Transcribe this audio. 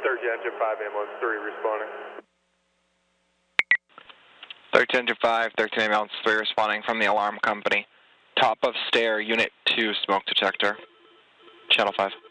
13-5, ambulance 3 responding. 13-5, 13 ambulance 3 responding from the alarm company. Top of stair, unit 2, smoke detector. Channel 5.